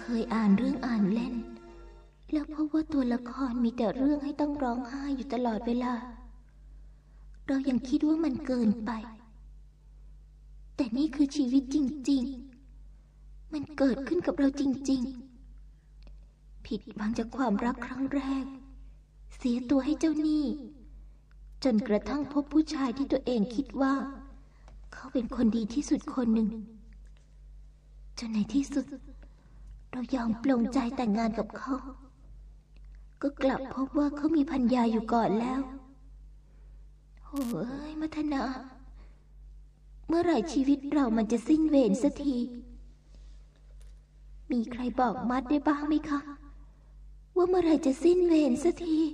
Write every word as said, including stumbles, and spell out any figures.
เคยอ่านเรื่องอ่านเล่นแล้วพบว่าตัวละครมีแต่เรื่องให้ต้องร้องไห้อยู่ตลอดเวลาเรายังคิดว่ามันเกินไปแต่นี่คือชีวิตจริงๆมันเกิดขึ้นกับเราจริงๆผิดหวังจากความรักครั้งแรกเสียตัวให้เจ้าหนี้จนกระทั่งพบผู้ชายที่ตัวเองคิดว่าเขาเป็นคนดีที่สุดคนหนึ่งจนในที่สุดเรายอมปลงใจแต่งงานกับเขาก็กลับพบว่าเขามีภรรยาอยู่ก่อนแล้วโอ้ยมัทนาเมื่อไหร่ชีวิตเรามันจะสิ้นเวรสักทีมีใครบอกมัดได้บ้างไหมคะว่าเมื่อไหร่จะสิ้นเวรสักที